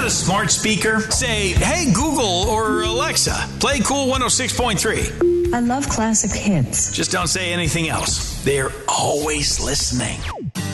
got a smart speaker? Say, hey, Google or Alexa, play Cool 106.3. I love classic hits. Just don't say anything else. They're always listening.